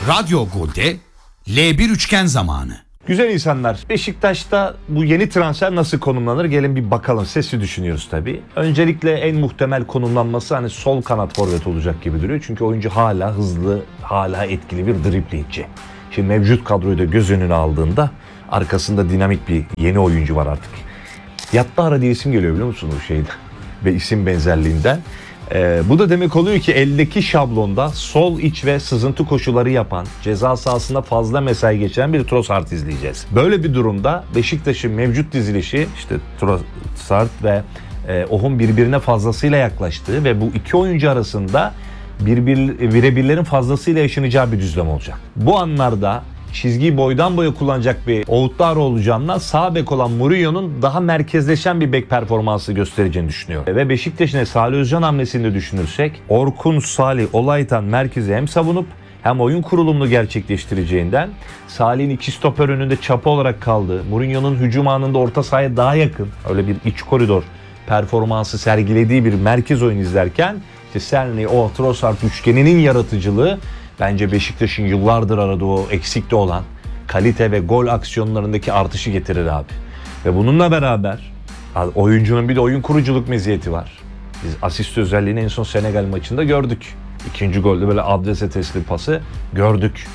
Radyo Gol'de L1 üçgen zamanı. Güzel insanlar, Beşiktaş'ta bu yeni transfer nasıl konumlanır? Gelin bir bakalım. Sesli düşünüyoruz tabii. Öncelikle en muhtemel konumlanması hani sol kanat forvet olacak gibi duruyor. Çünkü oyuncu hala hızlı, hala etkili bir driblingçi. Şimdi mevcut kadroyu da göz önüne aldığında arkasında dinamik bir yeni oyuncu var artık. Yattara diye isim geliyor biliyor musun o şeyden ve isim benzerliğinden. Bu da demek oluyor ki eldeki şablonda sol iç ve sızıntı koşuları yapan, ceza sahasında fazla mesai geçen bir Trossard izleyeceğiz. Böyle bir durumda Beşiktaş'ın mevcut dizilişi işte Trossard ve Ohun birbirine fazlasıyla yaklaştığı ve bu iki oyuncu arasında birebirlerin fazlasıyla yaşanacağı bir düzlem olacak. Bu anlarda çizgiyi boydan boya kullanacak bir Ouattara olacağından sağ bek olan Murillo'nun daha merkezleşen bir bek performansı göstereceğini düşünüyorum. Ve Beşiktaş'ın Salih Özcan hamlesini de düşünürsek Orkun, Salih, Olaytan merkezi hem savunup hem oyun kurulumunu gerçekleştireceğinden Salih'in iki stoper önünde çapa olarak kaldığı, Mourinho'nun hücum anında orta sahaya daha yakın öyle bir iç koridor performansı sergilediği bir merkez oyun izlerken işte Serni, o Trossard üçgeninin yaratıcılığı bence Beşiktaş'ın yıllardır aradığı o eksikte olan kalite ve gol aksiyonlarındaki artışı getirir abi. Ve bununla beraber oyuncunun bir de oyun kuruculuk meziyeti var. Biz asist özelliğini en son Senegal maçında gördük. İkinci golde böyle adrese teslim pası gördük.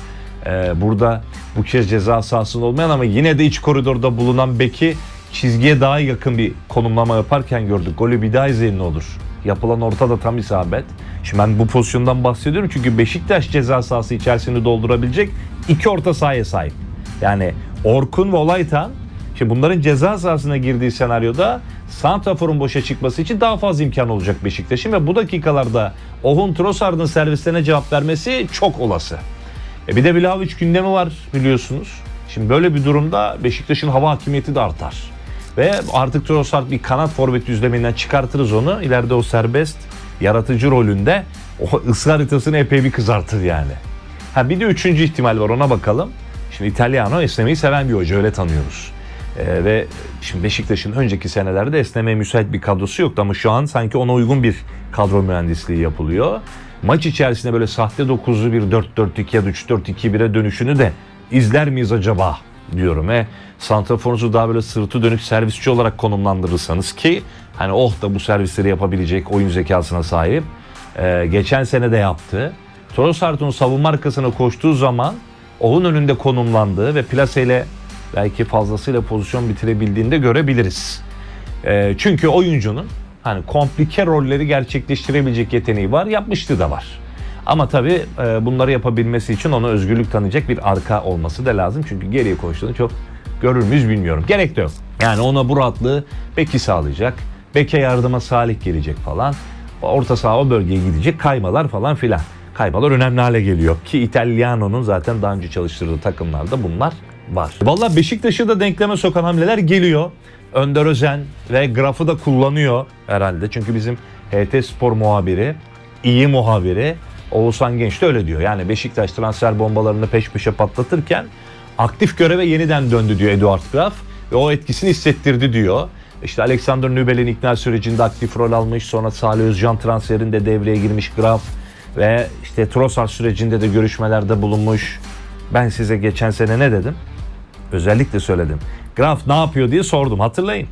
Burada bu kez ceza sahasında olmayan ama yine de iç koridorda bulunan beki çizgiye daha yakın bir konumlama yaparken gördük. Golü bir daha izleyin ne olur. Yapılan orta da tam isabet. Şimdi ben bu pozisyondan bahsediyorum çünkü Beşiktaş ceza sahası içerisini doldurabilecek iki orta sahaya sahip. Yani Orkun ve Olaytan, şimdi bunların ceza sahasına girdiği senaryoda santraforun boşa çıkması için daha fazla imkan olacak Beşiktaş'ın ve bu dakikalarda Ohun Trossard'ın servislerine cevap vermesi çok olası. Bir de Vlahovic gündemi var biliyorsunuz. Şimdi böyle bir durumda Beşiktaş'ın hava hakimiyeti de artar. Ve artık Trossard bir kanat forvet düzleminden çıkartırız onu. İleride o serbest yaratıcı rolünde o ısı haritasını epey bir kızartır yani. Bir de üçüncü ihtimal var, ona bakalım. Şimdi Italiano esnemeyi seven bir hoca, öyle tanıyoruz. Ve şimdi Beşiktaş'ın önceki senelerde esnemeye müsait bir kadrosu yoktu ama şu an sanki ona uygun bir kadro mühendisliği yapılıyor. Maç içerisinde böyle sahte 9'lu bir 4-4-2 ya da 3-4-2-1'e dönüşünü de izler miyiz acaba diyorum. Santraforunuzu daha böyle sırtı dönük servisçi olarak konumlandırırsanız ki hani da bu servisleri yapabilecek oyun zekasına sahip. Geçen sene de yaptı. Trossard'ın savunma arkasına koştuğu zaman Oh'un önünde konumlandığı ve plaseyle belki fazlasıyla pozisyon bitirebildiğini de görebiliriz. Çünkü oyuncunun hani komplike rolleri gerçekleştirebilecek yeteneği var, yapmışlığı da var. Ama tabii bunları yapabilmesi için ona özgürlük tanıyacak bir arka olması da lazım. Çünkü geriye koştuğunu çok görür müyüz bilmiyorum. Gerek de yok. Yani ona bu rahatlığı beki sağlayacak. Beke yardıma Salih gelecek falan. Orta saha o bölgeye gidecek. Kaymalar falan filan. Kaymalar önemli hale geliyor. Ki Italiano'nun zaten daha önce çalıştırdığı takımlarda bunlar var. Vallahi Beşiktaş'ı da denkleme sokan hamleler geliyor. Önder Özen ve Graf'ı da kullanıyor herhalde. Çünkü bizim HT Spor muhabiri, iyi muhabiri Oğuzhan Genç de öyle diyor. Yani Beşiktaş transfer bombalarını peş peşe patlatırken aktif göreve yeniden döndü diyor Eduard Graf ve o etkisini hissettirdi diyor. İşte Alexander Nübel'in ikna sürecinde aktif rol almış, sonra Salih Özcan transferinde devreye girmiş Graf ve işte Trossard sürecinde de görüşmelerde bulunmuş. Ben size geçen sene ne dedim? Özellikle söyledim. Graf ne yapıyor diye sordum, hatırlayın.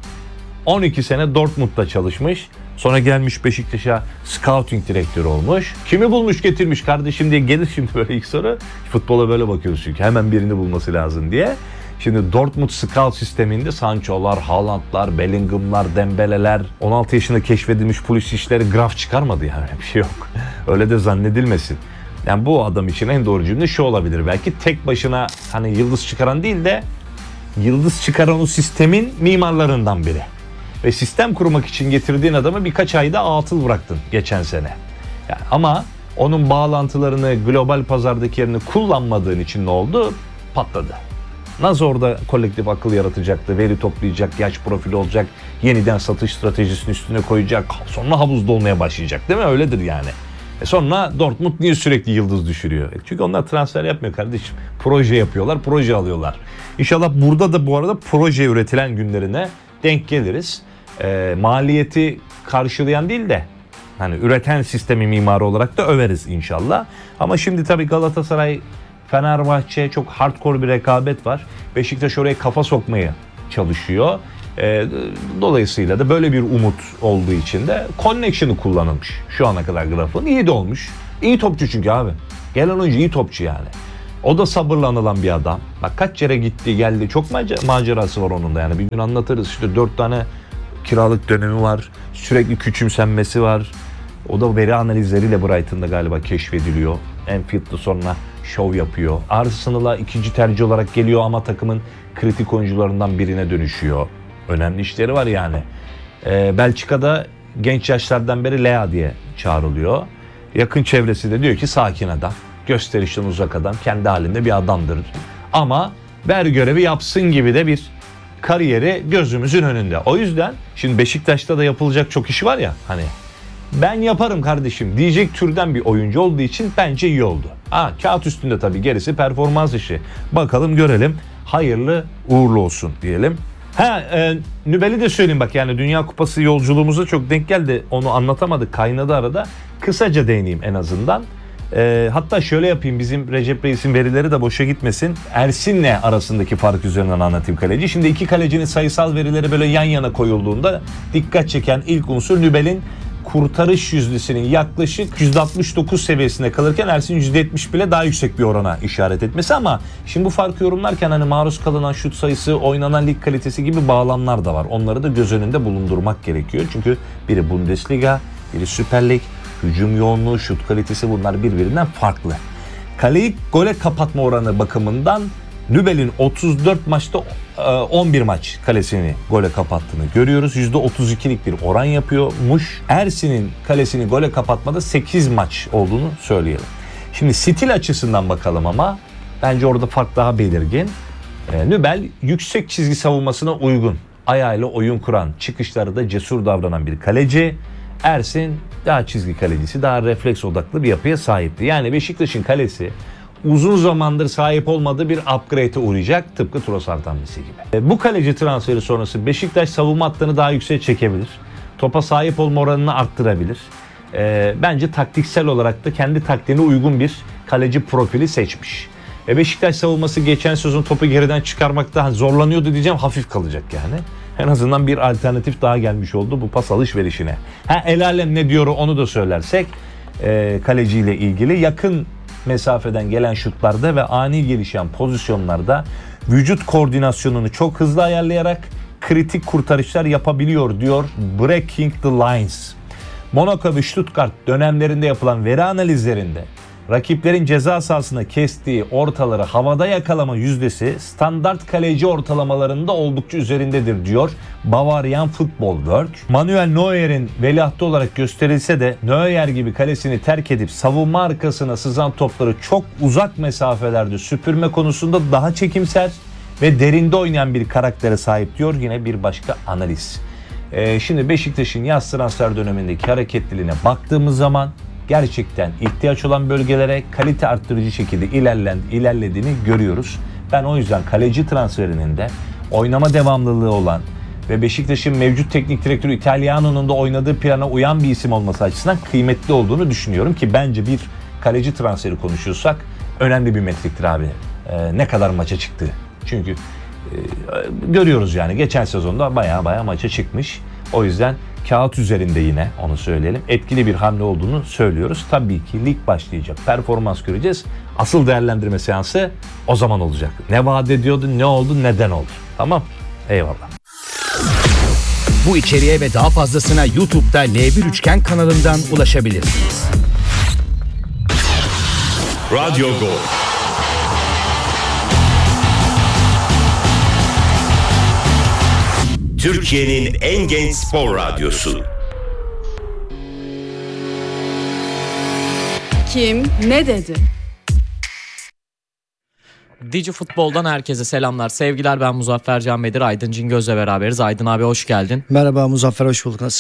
12 sene Dortmund'da çalışmış. Sonra gelmiş Beşiktaş'a scouting direktörü olmuş. Kimi bulmuş getirmiş kardeşim diye gelir şimdi böyle ilk soru. Futbola böyle bakıyoruz çünkü hemen birini bulması lazım diye. Şimdi Dortmund scout sisteminde Sancho'lar, Haaland'lar, Bellingham'lar, Dembele'ler, 16 yaşında keşfedilmiş Pulisic'leri Graf çıkarmadı yani, bir şey yok. Öyle de zannedilmesin. Yani bu adam için en doğru cümle şu olabilir belki, tek başına hani yıldız çıkaran değil de yıldız çıkaran o sistemin mimarlarından biri. Ve sistem kurmak için getirdiğin adamı birkaç ayda atıl bıraktın geçen sene. Yani ama onun bağlantılarını, global pazardaki yerini kullanmadığın için ne oldu? Patladı. Nasıl orada kolektif akıl yaratacaktı, veri toplayacak, yaş profili olacak, yeniden satış stratejisinin üstüne koyacak, sonra havuzda olmaya başlayacak değil mi? Öyledir yani. Sonra Dortmund niye sürekli yıldız düşürüyor? Çünkü onlar transfer yapmıyor kardeşim. Proje yapıyorlar, proje alıyorlar. İnşallah burada da bu arada proje üretilen günlerine denk geliriz. Maliyeti karşılayan değil de hani üreten sistemi mimarı olarak da överiz inşallah. Ama şimdi tabii Galatasaray Fenerbahçe çok hardcore bir rekabet var. Beşiktaş oraya kafa sokmaya çalışıyor. Dolayısıyla da böyle bir umut olduğu için de Connection'ı kullanılmış şu ana kadar grafın. İyi de olmuş. İyi topçu çünkü abi. Gelen oyuncu iyi topçu yani. O da sabırla anılan bir adam. Bak kaç yere gitti geldi. Çok macerası var onun da yani. Bir gün anlatırız. İşte 4 tane kiralık dönemi var. Sürekli küçümsenmesi var. O da veri analizleriyle Brighton'da galiba keşfediliyor. Enfield'da sonra şov yapıyor. Arsenal'a ikinci tercih olarak geliyor ama takımın kritik oyuncularından birine dönüşüyor. Önemli işleri var yani. Belçika'da genç yaşlardan beri Lea diye çağrılıyor. Yakın çevresi de diyor ki sakin adam. Gösterişten uzak adam. Kendi halinde bir adamdır. Ama ver görevi yapsın gibi de bir kariyeri gözümüzün önünde. O yüzden şimdi Beşiktaş'ta da yapılacak çok işi var ya hani ben yaparım kardeşim diyecek türden bir oyuncu olduğu için bence iyi oldu. Kağıt üstünde tabii gerisi performans işi. Bakalım görelim. Hayırlı uğurlu olsun diyelim. Nübel'i de söyleyeyim bak yani Dünya Kupası yolculuğumuza çok denk geldi. Onu anlatamadık kaynadı arada. Kısaca değineyim en azından. Hatta şöyle yapayım bizim Recep Reis'in verileri de boşa gitmesin. Ersin'le arasındaki fark üzerinden anlatayım kaleci. Şimdi iki kalecinin sayısal verileri böyle yan yana koyulduğunda dikkat çeken ilk unsur Nübel'in kurtarış yüzdesinin yaklaşık %69 seviyesinde kalırken Ersin %70 bile daha yüksek bir orana işaret etmesi ama şimdi bu farkı yorumlarken hani maruz kalınan şut sayısı, oynanan lig kalitesi gibi bağlamlar da var. Onları da göz önünde bulundurmak gerekiyor. Çünkü biri Bundesliga, biri Süper Lig, hücum yoğunluğu, şut kalitesi bunlar birbirinden farklı. Kaleyi gole kapatma oranı bakımından Nübel'in 34 maçta 11 maç kalesini gole kapattığını görüyoruz. %32'lik bir oran yapıyormuş. Ersin'in kalesini gole kapatmada 8 maç olduğunu söyleyelim. Şimdi stil açısından bakalım ama bence orada fark daha belirgin. Nübel yüksek çizgi savunmasına uygun, ayağıyla oyun kuran, çıkışları da cesur davranan bir kaleci. Ersin daha çizgi kalecisi, daha refleks odaklı bir yapıya sahipti. Yani Beşiktaş'ın kalesi uzun zamandır sahip olmadığı bir upgrade'e uğrayacak tıpkı Trossard hamlesi gibi. Bu kaleci transferi sonrası Beşiktaş savunma hattını daha yükseğe çekebilir. Topa sahip olma oranını arttırabilir. Bence taktiksel olarak da kendi taktiğine uygun bir kaleci profili seçmiş. Beşiktaş savunması geçen sezon topu geriden çıkarmakta zorlanıyordu diyeceğim, hafif kalacak yani. En azından bir alternatif daha gelmiş oldu bu pas alışverişine. El alem ne diyor onu da söylersek kaleciyle ilgili yakın mesafeden gelen şutlarda ve ani gelişen pozisyonlarda vücut koordinasyonunu çok hızlı ayarlayarak kritik kurtarışlar yapabiliyor diyor Breaking the Lines. Monaco ve Stuttgart dönemlerinde yapılan veri analizlerinde rakiplerin ceza sahasına kestiği ortaları havada yakalama yüzdesi standart kaleci ortalamalarında oldukça üzerindedir diyor Bavarian Football Work. Manuel Neuer'in veliahtı olarak gösterilse de Neuer gibi kalesini terk edip savunma arkasına sızan topları çok uzak mesafelerde süpürme konusunda daha çekimser ve derinde oynayan bir karaktere sahip diyor yine bir başka analiz. Şimdi Beşiktaş'ın yaz transfer dönemindeki hareketliliğine baktığımız zaman gerçekten ihtiyaç olan bölgelere kalite arttırıcı şekilde ilerlediğini görüyoruz. Ben o yüzden kaleci transferinin de oynama devamlılığı olan ve Beşiktaş'ın mevcut teknik direktörü Italiano'nun da oynadığı plana uyan bir isim olması açısından kıymetli olduğunu düşünüyorum ki bence bir kaleci transferi konuşuyorsak önemli bir metriktir abi. Ne kadar maça çıktı. Çünkü görüyoruz yani geçen sezonda baya maça çıkmış. O yüzden kağıt üzerinde yine onu söyleyelim. Etkili bir hamle olduğunu söylüyoruz. Tabii ki lig başlayacak. Performans göreceğiz. Asıl değerlendirme seansı o zaman olacak. Ne vaat ediyordu, ne oldu, neden oldu? Tamam. Eyvallah. Bu içeriğe ve daha fazlasına YouTube'da L1 Üçgen kanalından ulaşabilirsiniz. Radyo Gol. Türkiye'nin en genç spor radyosu. Kim ne dedi? Digi Futbol'dan herkese selamlar, sevgiler. Ben Muzaffer Can Bedir, Aydın Cingöz'le beraberiz. Aydın abi hoş geldin. Merhaba Muzaffer, hoş bulduk. Nasılsın?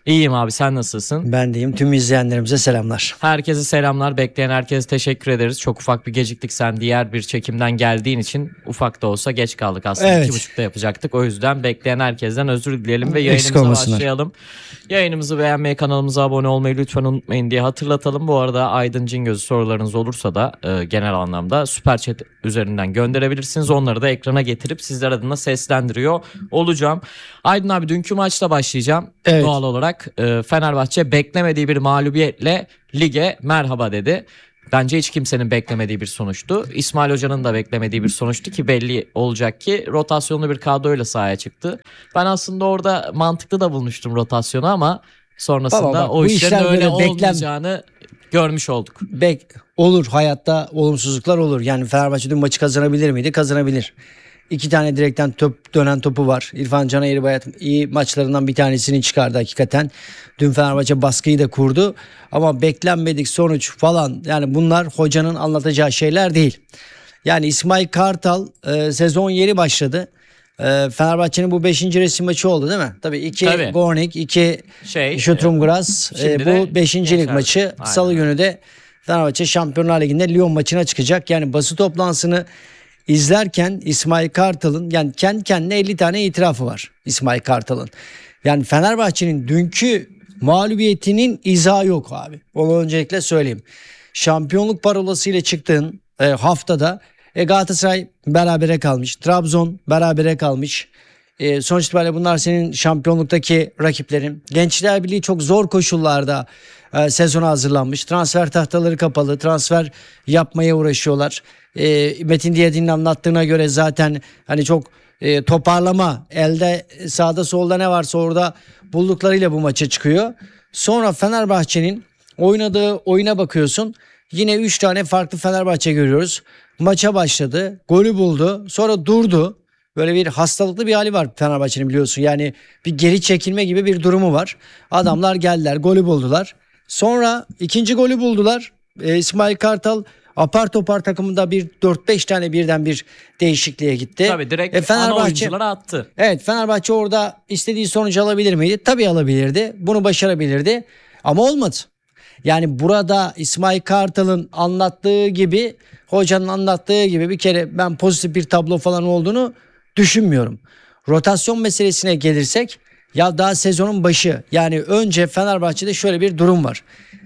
İyiyim abi, sen nasılsın? Ben deyim. Tüm izleyenlerimize selamlar. Herkese selamlar. Bekleyen herkese teşekkür ederiz. Çok ufak bir geciktik. Sen diğer bir çekimden geldiğin için ufak da olsa geç kaldık aslında. Evet. 2.30'da yapacaktık. O yüzden bekleyen herkesten özür dileyelim ve Eksik yayınımıza olmasınlar. başlayalım. Yayınımızı beğenmeyi, kanalımıza abone olmayı lütfen unutmayın diye hatırlatalım. Bu arada Aydın Cingöz sorularınız olursa da genel anlamda Süper Chat üzerinden gönderebilirsiniz. Onları da ekrana getirip sizler adına seslendiriyor olacağım. Aydın abi, dünkü maçla başlayacağım. Evet. Doğal olarak Fenerbahçe beklemediği bir mağlubiyetle lige merhaba dedi. Bence hiç kimsenin beklemediği bir sonuçtu. İsmail Hoca'nın da beklemediği bir sonuçtu ki belli olacak ki rotasyonlu bir kadroyla sahaya çıktı. Ben aslında orada mantıklı da bulmuştum rotasyonu ama sonrasında Baba bak, o bu işlerin işler öyle böyle olmayacağını görmüş olduk. Olur, hayatta olumsuzluklar olur. Yani Fenerbahçe dün maçı kazanabilir miydi? Kazanabilir. 2 tane direkten dönen topu var. İrfan Can Eğribayat iyi maçlarından bir tanesini çıkardı hakikaten. Dün Fenerbahçe baskıyı da kurdu. Ama beklenmedik sonuç falan, yani bunlar hocanın anlatacağı şeyler değil. Yani İsmail Kartal sezon yeni başladı. Fenerbahçe'nin bu 5. resim maçı oldu değil mi? Tabii 2 Tabii. Gornik, 2 Şey, Sturm Graz. şimdi de Bu 5. lig Gençler- maçı. Aynen. Salı günü de Fenerbahçe Şampiyonlar Ligi'nde Lyon maçına çıkacak. Yani basın toplantısını izlerken İsmail Kartal'ın, yani kendi kendine 50 tane itirafı var İsmail Kartal'ın. Yani Fenerbahçe'nin dünkü mağlubiyetinin izahı yok abi. Onu öncelikle söyleyeyim. Şampiyonluk parolasıyla çıktığın haftada Galatasaray berabere kalmış. Trabzon berabere kalmış. Sonuç itibariyle bunlar senin şampiyonluktaki rakiplerin. Gençler Birliği çok zor koşullarda sezona hazırlanmış. Transfer tahtaları kapalı. Transfer yapmaya uğraşıyorlar. Metin Diyadin'in anlattığına göre zaten hani çok toparlama, elde sağda solda ne varsa orada bulduklarıyla bu maça çıkıyor. Sonra Fenerbahçe'nin oynadığı oyuna bakıyorsun. Yine 3 tane farklı Fenerbahçe görüyoruz. Maça başladı. Golü buldu. Sonra durdu. Böyle bir hastalıklı bir hali var Fenerbahçe'nin, biliyorsun. Yani bir geri çekilme gibi bir durumu var. Adamlar geldiler, golü buldular. Sonra ikinci golü buldular. İsmail Kartal apar topar takımında bir 4-5 tane birden bir değişikliğe gitti. Tabii direkt ana oyunculara attı. Evet, Fenerbahçe orada istediği sonucu alabilir miydi? Tabii alabilirdi. Bunu başarabilirdi. Ama olmadı. Yani burada İsmail Kartal'ın anlattığı gibi, hocanın anlattığı gibi bir kere ben pozitif bir tablo falan olduğunu düşünmüyorum. Rotasyon meselesine gelirsek, ya daha sezonun başı, yani önce Fenerbahçe'de şöyle bir durum var.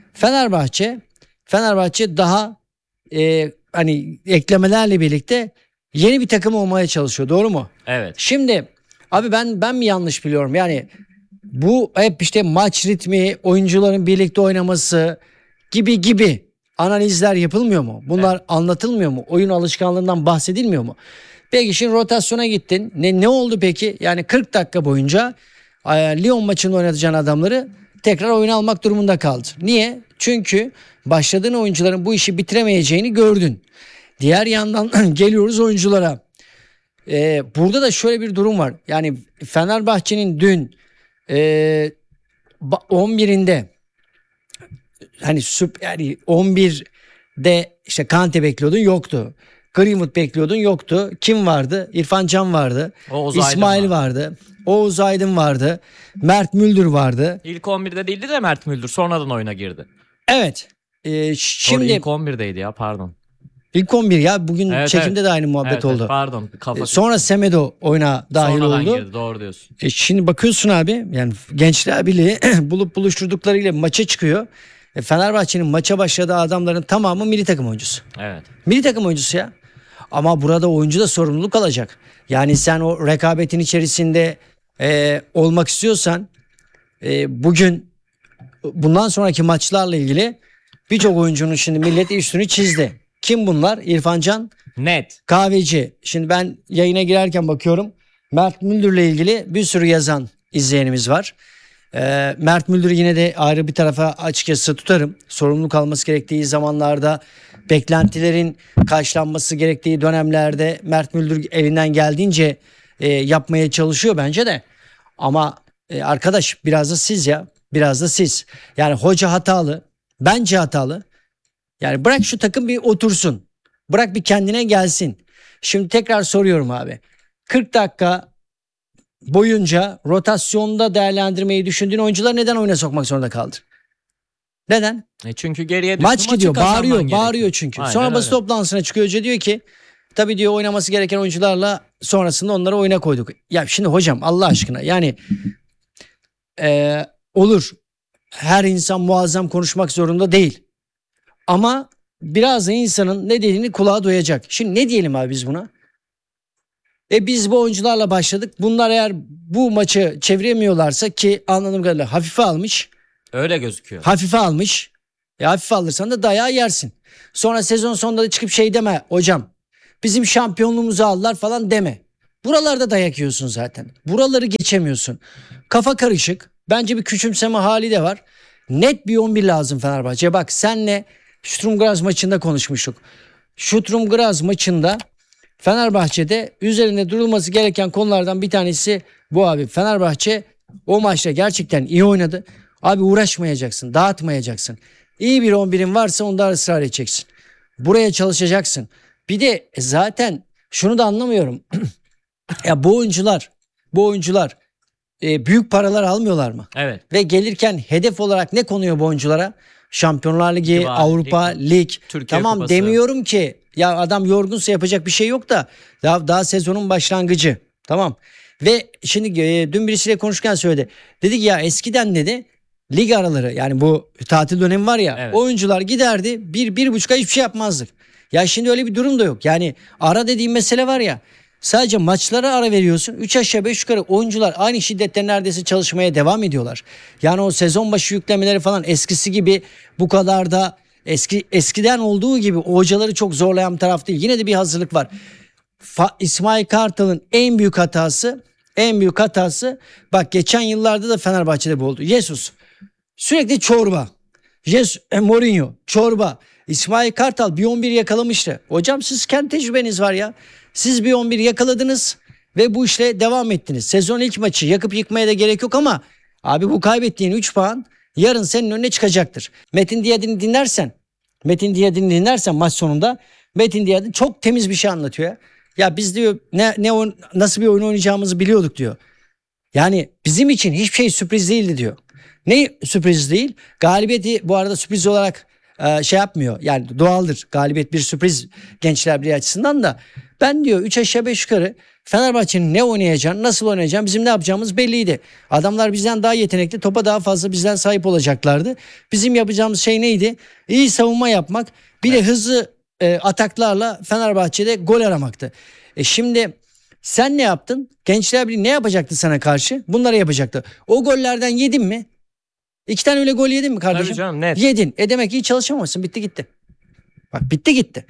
Fenerbahçe daha hani eklemelerle birlikte yeni bir takım olmaya çalışıyor, doğru mu? Evet. Şimdi abi ben mi yanlış biliyorum? Yani bu hep işte maç ritmi, oyuncuların birlikte oynaması gibi analizler yapılmıyor mu? Bunlar anlatılmıyor mu? Oyun alışkanlığından bahsedilmiyor mu? Peki şimdi rotasyona gittin. Ne oldu peki? Yani 40 dakika boyunca Lyon maçında oynatacağın adamları tekrar oyuna almak durumunda kaldı. Niye? Çünkü başladığın oyuncuların bu işi bitiremeyeceğini gördün. Diğer yandan geliyoruz oyunculara. Burada da şöyle bir durum var. Yani Fenerbahçe'nin dün 11'inde hani yani 11'de işte Kante bekliyordun, yoktu. Greenwood bekliyordun, yoktu. Kim vardı? İrfan Can vardı. Oğuz Aydın İsmail vardı. Oğuz Aydın vardı. Mert Müldür vardı. İlk 11'de değildi de Mert Müldür sonradan oyuna girdi. Evet. Şimdi Şimdi ilk 11'deydi ya, pardon. ilk 11 ya. Bugün Evet, çekimde de aynı muhabbet Evet, oldu. evet, pardon. Kafa Sonra Semedo oyuna dahil sonradan oldu. girdi, doğru diyorsun. Şimdi bakıyorsun abi, yani Gençler Birliği bulup buluşturduklarıyla maça çıkıyor. Fenerbahçe'nin maça başladığı adamların tamamı milli takım oyuncusu. Evet. Milli takım oyuncusu ya. Ama burada oyuncu da sorumluluk alacak. Yani sen o rekabetin içerisinde olmak istiyorsan bugün bundan sonraki maçlarla ilgili birçok oyuncunun şimdi millet üstünü çizdi. Kim bunlar? İrfan Can, Net. Kahveci. Şimdi ben yayına girerken bakıyorum. Mert Müldür'le ilgili bir sürü yazan izleyenimiz var. Mert Müldür'ü yine de ayrı bir tarafa açıkçası tutarım. Sorumluluk alması gerektiği zamanlarda, beklentilerin karşılanması gerektiği dönemlerde Mert Müldür elinden geldiğince yapmaya çalışıyor bence de. Ama arkadaş biraz da siz ya. Biraz da siz. Yani hoca hatalı. Bence hatalı. Yani bırak şu takım bir otursun. Bırak bir kendine gelsin. Şimdi tekrar soruyorum abi. 40 dakika boyunca rotasyonda değerlendirmeyi düşündüğün oyuncular neden oyuna sokmak zorunda kaldı? Neden? Çünkü geriye düştü, Maç gidiyor, kazanman bağırıyor gerekiyor. çünkü. Aynen Sonra öyle. basın toplantısına çıkıyor hoca, diyor ki tabii diyor oynaması gereken oyuncularla sonrasında onları oyuna koyduk. Ya şimdi hocam Allah aşkına yani olur. Her insan muazzam konuşmak zorunda değil. Ama biraz da insanın ne dediğini kulağa doyacak. Şimdi ne diyelim abi biz buna? Biz bu oyuncularla başladık. Bunlar eğer bu maçı çeviremiyorlarsa, ki anladığım kadarıyla hafife almış. Öyle gözüküyor. Hafife almış. Hafife alırsan da dayağı yersin. Sonra sezon sonunda da çıkıp şey deme hocam. Bizim şampiyonluğumuzu aldılar falan deme. Buralarda dayak yiyorsun zaten. Buraları geçemiyorsun. Kafa karışık. Bence bir küçümseme hali de var. Net bir 11 lazım Fenerbahçe. Bak senle Sturm Graz maçında konuşmuştuk. Sturm Graz maçında Fenerbahçe'de üzerinde durulması gereken konulardan bir tanesi bu abi. Fenerbahçe o maçta gerçekten iyi oynadı. Abi uğraşmayacaksın, dağıtmayacaksın. İyi bir 11'in varsa onda ısrar edeceksin. Buraya çalışacaksın. Bir de zaten şunu da anlamıyorum. Ya bu oyuncular büyük paralar almıyorlar mı? Evet. Ve gelirken hedef olarak ne konuyor bu oyunculara? Şampiyonlar Ligi, Ligi var, Avrupa Lig. Türkiye Tamam Kupası. demiyorum ki ya adam yorgunsa yapacak bir şey yok da daha sezonun başlangıcı. Tamam. Ve şimdi dün birisiyle konuşurken söyledi. Dedi ki ya eskiden dedi lig araları, yani bu tatil dönemi var ya, Evet. oyuncular giderdi bir buçuk ay hiçbir şey yapmazdık. Ya şimdi öyle bir durum da yok. Yani ara dediğim mesele var ya, sadece maçlara ara veriyorsun. 3 aşağı 5 yukarı oyuncular aynı şiddette neredeyse çalışmaya devam ediyorlar. Yani o sezon başı yüklemeleri falan eskisi gibi bu kadar da eskiden olduğu gibi o hocaları çok zorlayan bir taraf değil. Yine de bir hazırlık var. İsmail Kartal'ın en büyük hatası bak geçen yıllarda da Fenerbahçe'de bu oldu. Jesus sürekli çorba. Mourinho çorba. İsmail Kartal bir 11 yakalamıştı. Hocam siz kendi tecrübeniz var ya. Siz bir 11 yakaladınız ve bu işle devam ettiniz. Sezon ilk maçı yakıp yıkmaya da gerek yok ama abi bu kaybettiğin 3 puan yarın senin önüne çıkacaktır. Metin Diyadin'i dinlersen maç sonunda Metin Diyadin çok temiz bir şey anlatıyor ya. Ya biz diyor nasıl bir oyun oynayacağımızı biliyorduk diyor. Yani bizim için hiçbir şey sürpriz değildi diyor. Ne sürpriz değil? Galibiyeti bu arada sürpriz olarak şey yapmıyor. Yani doğaldır. Galibiyet bir sürpriz Gençler Birliği açısından da. Ben diyor 3 aşağı 5 yukarı Fenerbahçe'nin ne oynayacağını, nasıl oynayacağını, bizim ne yapacağımız belliydi. Adamlar bizden daha yetenekli, topa daha fazla bizden sahip olacaklardı. Bizim yapacağımız şey neydi? İyi savunma yapmak. Bir de hızlı ataklarla Fenerbahçe'de gol aramaktı. Şimdi sen ne yaptın? Gençler Birliği ne yapacaktı sana karşı? Bunları yapacaktı. O gollerden yedin mi? 2 tane öyle gol yedin mi kardeşim? Tabii canım, net. Yedin. Demek ki iyi çalışamazsın. Bitti gitti. Bak bitti gitti.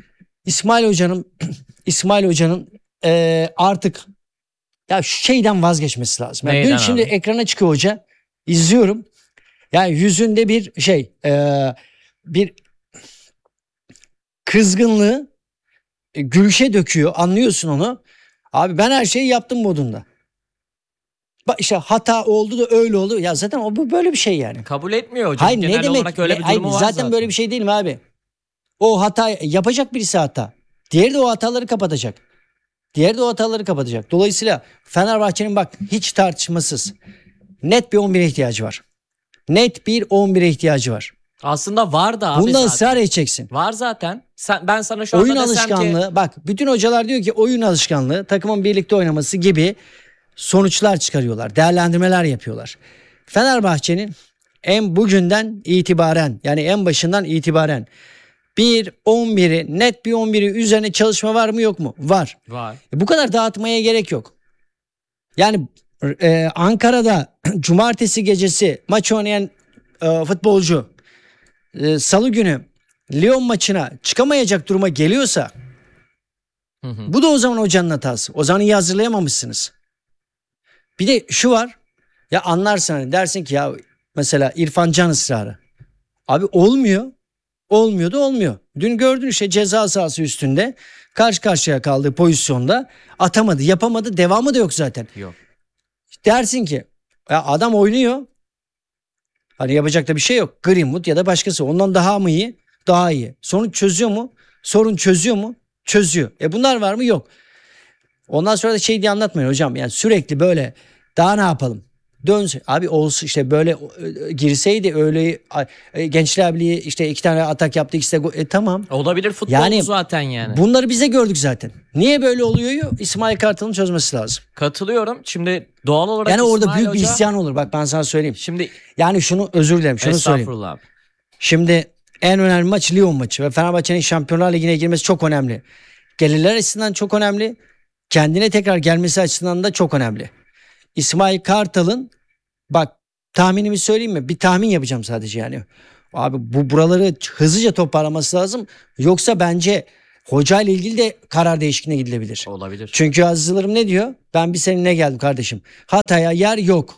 İsmail Hoca'nın artık ya şu şeyden vazgeçmesi lazım. Yani Neyden dün şimdi abi? ekrana çıkıyor hoca. İzliyorum. Yani yüzünde bir bir kızgınlığı gülüşe döküyor. Anlıyorsun onu. Abi ben her şeyi yaptım modunda. Bak işte hata oldu da öyle oldu. Ya zaten bu böyle bir şey yani. Kabul etmiyor hocam. Hayır ne Genel demek? olarak öyle bir Hayır, durumu var zaten böyle bir şey değil mi abi? O hata yapacak birisi hata. Diğeri de o hataları kapatacak. Dolayısıyla Fenerbahçe'nin bak hiç tartışmasız net bir 11'e ihtiyacı var. Aslında var da abi Bunda zaten. ısrar edeceksin. Var zaten. Ben sana şu anda Oyun desem alışkanlığı ki bak bütün hocalar diyor ki oyun alışkanlığı, takımın birlikte oynaması gibi sonuçlar çıkarıyorlar. Değerlendirmeler yapıyorlar. Fenerbahçe'nin en bugünden itibaren, yani en başından itibaren net bir 11'i üzerine çalışma var mı yok mu? Var. var. Bu kadar dağıtmaya gerek yok. Yani Ankara'da cumartesi gecesi maç oynayan futbolcu salı günü Lyon maçına çıkamayacak duruma geliyorsa bu da o zaman hocanın hatası. O zaman iyi hazırlayamamışsınız. Bir de şu var. Ya anlarsın hani dersin ki ya mesela İrfan Can ısrarı. Abi olmuyor. Olmuyor. Dün gördün işte ceza sahası üstünde karşı karşıya kaldığı pozisyonda atamadı, yapamadı. Devamı da yok zaten. Yok. Dersin ki ya adam oynuyor. Hani yapacak da bir şey yok. Greenwood ya da başkası. Ondan daha mı iyi? Daha iyi. Sorun çözüyor mu? Çözüyor. Bunlar var mı? Yok. Ondan sonra da şey diye anlatmayın hocam. Yani sürekli böyle daha ne yapalım? Dönse abi olsun işte böyle girseydi öyle Gençler Birliği işte 2 tane atak yaptı, ikisi de tamam. Olabilir, futbol Yani zaten yani. Bunları bize gördük zaten. Niye böyle oluyor? İsmail Kartal'ın çözmesi lazım. Katılıyorum. Şimdi doğal olarak Yani orada İsmail büyük bir Hoca... isyan olur. Bak ben sana söyleyeyim. Şimdi Yani şunu özür dilerim. Şunu söyleyeyim. estağfurullah abi. Şimdi en önemli maç Lyon maçı ve Fenerbahçe'nin Şampiyonlar Ligi'ne girmesi çok önemli. Gelirler açısından çok önemli. Kendine tekrar gelmesi açısından da çok önemli. İsmail Kartal'ın bak tahminimi söyleyeyim mi? Bir tahmin yapacağım sadece yani. Abi buraları hızlıca toparlaması lazım. Yoksa bence hoca ile ilgili de karar değişikliğine gidilebilir. Olabilir. Çünkü azizlerim ne diyor? Ben bir seninle geldim kardeşim. Hatay'a yer yok.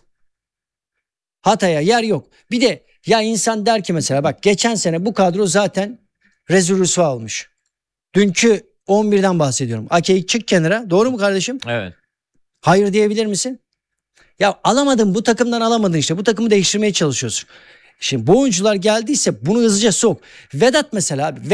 Hatay'a yer yok. Bir de ya insan der ki mesela bak geçen sene bu kadro zaten rezil rüsva olmuş. Dünkü 11'den bahsediyorum. Ake'yi çık kenara. Doğru mu kardeşim? Evet. Hayır diyebilir misin? Ya alamadın, bu takımdan alamadın işte. Bu takımı değiştirmeye çalışıyorsun. Şimdi bu oyuncular geldiyse bunu hızlıca sok. Vedat mesela abi.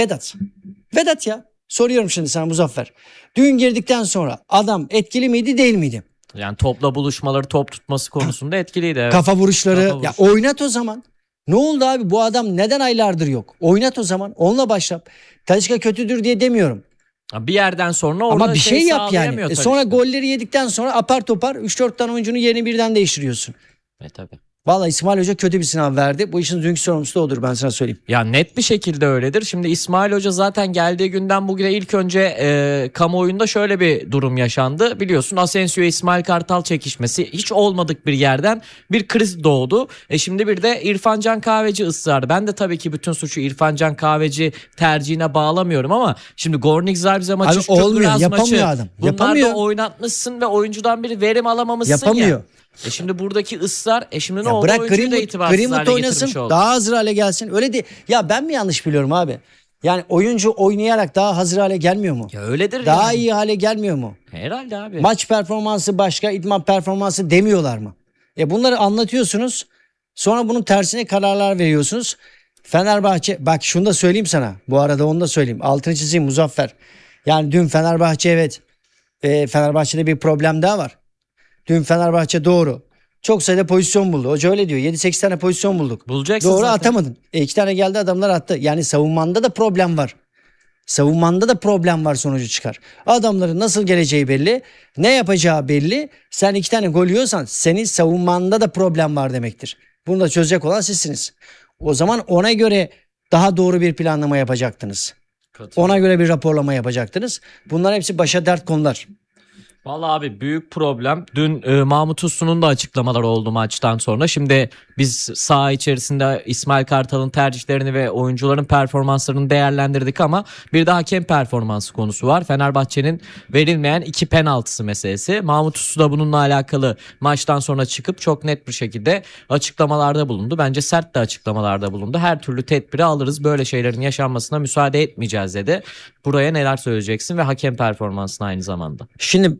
Vedat ya. Soruyorum şimdi sana Muzaffer. Dün girdikten sonra adam etkili miydi değil miydi? Yani topla buluşmaları, top tutması konusunda etkiliydi. Evet. Kafa vuruşları. Kafa Ya vuruş. oynat o zaman. Ne oldu abi? Bu adam neden aylardır yok? Oynat o zaman. Onunla başla. Talisca kötüdür diye demiyorum. Bir yerden sonra orada Ama bir şey yap yani. sağlayamıyor Sonra Talisca. golleri yedikten sonra apar topar 3-4 tane oyuncunun yerini birden değiştiriyorsun. Tabii. Vallahi İsmail Hoca kötü bir sınav verdi. Bu işin dünkü sorumlusu da odur, ben sana söyleyeyim. Ya net bir şekilde öyledir. Şimdi İsmail Hoca zaten geldiği günden bugüne ilk önce kamuoyunda şöyle bir durum yaşandı. Biliyorsun Asensio İsmail Kartal çekişmesi, hiç olmadık bir yerden bir kriz doğdu. Şimdi bir de İrfan Can Kahveci ısrarı. Ben de tabii ki bütün suçu İrfan Can Kahveci tercihine bağlamıyorum ama şimdi Gornik Zabrze maçı, Abi olmuyor, Köprüraz yapamıyor maçı, adam. bunlar Yapamıyor. da oynatmışsın ve oyuncudan bir verim alamamışsın Yapamıyor. ya. Şimdi buradaki ısrar şimdi ne Ya oldu? bırak Oyuncuyu da itibarsız Greenwood hale oynasın, getirmiş oldu. daha hazır hale gelsin. Öyle değil. Ya ben mi yanlış biliyorum abi? Yani oyuncu oynayarak daha hazır hale gelmiyor mu? Ya öyledir Daha yani. iyi hale gelmiyor mu? Herhalde abi. Maç performansı başka, idman performansı demiyorlar mı? Bunları anlatıyorsunuz. Sonra bunun tersine kararlar veriyorsunuz. Fenerbahçe, bak şunu da söyleyeyim sana. Bu arada onu da söyleyeyim. Altını çizeyim Muzaffer. Yani dün Fenerbahçe evet. Fenerbahçe'de bir problem daha var. Dün Fenerbahçe doğru. Çok sayıda pozisyon buldu. Hoca öyle diyor. 7-8 tane pozisyon bulduk. Bulacaksın Doğru, zaten. atamadın. 2 tane geldi, adamlar attı. Yani savunmanda da problem var. Savunmanda da problem var, sonucu çıkar. Adamların nasıl geleceği belli. Ne yapacağı belli. Sen 2 tane gol yiyorsan senin savunmanda da problem var demektir. Bunu da çözecek olan sizsiniz. O zaman ona göre daha doğru bir planlama yapacaktınız. Ona göre bir raporlama yapacaktınız. Bunlar hepsi başa dert konular. Vallahi abi büyük problem. Dün Mahmut Uslu'nun da açıklamaları oldu maçtan sonra. Şimdi biz saha içerisinde İsmail Kartal'ın tercihlerini ve oyuncuların performanslarını değerlendirdik ama bir de hakem performansı konusu var. Fenerbahçe'nin verilmeyen 2 penaltısı meselesi. Mahmut Uslu da bununla alakalı maçtan sonra çıkıp çok net bir şekilde açıklamalarda bulundu. Bence sert de açıklamalarda bulundu. Her türlü tedbiri alırız. Böyle şeylerin yaşanmasına müsaade etmeyeceğiz dedi. Buraya neler söyleyeceksin ve hakem performansına aynı zamanda? Şimdi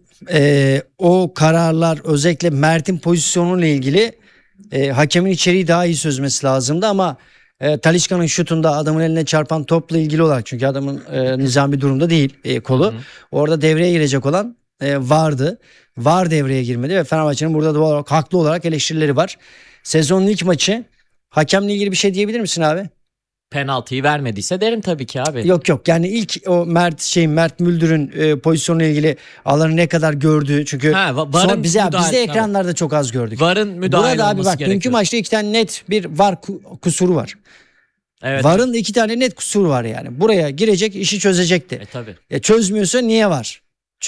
o kararlar, özellikle Mert'in pozisyonuyla ilgili hakemin içeriği daha iyi çözmesi lazımdı ama Talisca'nın şutunda adamın eline çarpan topla ilgili olarak, çünkü adamın nizami durumda değil kolu. Hı hı. Orada devreye girecek olan vardı. VAR devreye girmedi ve Fenerbahçe'nin burada doğal olarak, haklı olarak eleştirileri var. Sezonun ilk maçı, hakemle ilgili bir şey diyebilir misin abi? Penaltıyı vermediyse derim tabii ki abi. Yok yani ilk o Mert Müldür'ün pozisyonuyla ilgili alanı ne kadar gördüğü, çünkü sonra biz de ekranlarda çok az gördük. VAR'ın müdahale burada olması abi bak gerekiyor. dünkü maçta 2 tane net bir VAR kusuru var. Evet. VAR'ın 2 tane net kusuru var yani. Buraya girecek, işi çözecekti. Tabii. Çözmüyorsa niye var?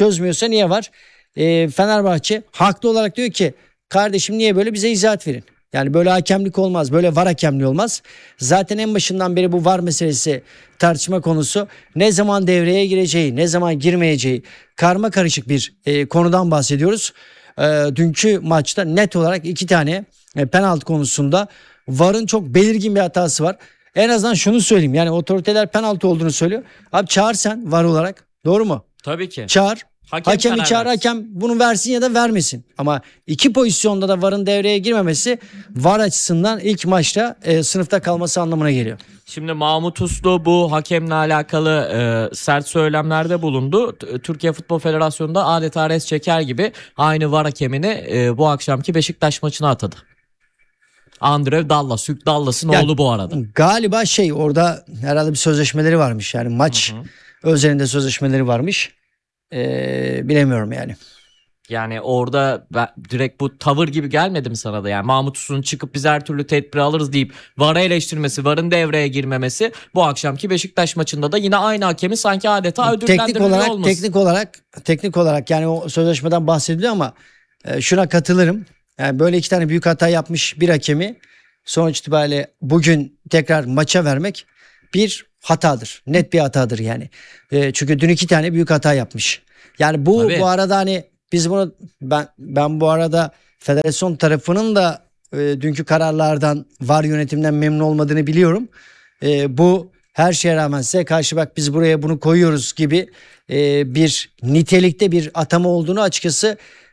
Fenerbahçe haklı olarak diyor ki kardeşim niye böyle, bize izahat verin. Yani böyle hakemlik olmaz. Böyle VAR hakemliği olmaz. Zaten en başından beri bu VAR meselesi tartışma konusu. Ne zaman devreye gireceği, ne zaman girmeyeceği karma karışık bir konudan bahsediyoruz. Dünkü maçta net olarak 2 tane penaltı konusunda VAR'ın çok belirgin bir hatası var. En azından şunu söyleyeyim. Yani otoriteler penaltı olduğunu söylüyor. Abi çağır sen VAR olarak. Doğru mu? Tabii ki. Çağır. Hakemi karar çağır, versin. hakem bunu versin ya da vermesin. Ama iki pozisyonda da VAR'ın devreye girmemesi VAR açısından ilk maçta sınıfta kalması anlamına geliyor. Şimdi Mahmut Uslu bu hakemle alakalı sert söylemlerde bulundu. Türkiye Futbol Federasyonu'nda adeta res çeker gibi aynı VAR hakemini bu akşamki Beşiktaş maçına atadı. Andrew Dallas, Hugh Dallas'ın Yani oğlu bu arada. Galiba orada herhalde bir sözleşmeleri varmış. Yani maç özelinde sözleşmeleri varmış. Bilemiyorum yani. Yani orada direkt bu tavır gibi gelmedi mi sana da? Yani Mahmut Uslu'nun çıkıp biz her türlü tedbir alırız deyip VAR'ı eleştirmesi, VAR'ın devreye girmemesi, bu akşamki Beşiktaş maçında da yine aynı hakemi sanki adeta ödüllendirmiyor olması. Teknik olarak yani o sözleşmeden bahsediliyor ama şuna katılırım. Yani böyle iki tane büyük hata yapmış bir hakemi sonuç itibariyle bugün tekrar maça vermek bir hatadır. Net bir hatadır yani. Çünkü dün iki tane büyük hata yapmış. Yani bu Tabii. bu arada hani biz bunu ben bu arada federasyon tarafının da dünkü kararlardan VAR yönetimden memnun olmadığını biliyorum. Bu her şeye rağmen size karşı bak biz buraya bunu koyuyoruz gibi bir nitelikte bir atama olduğunu açıkçası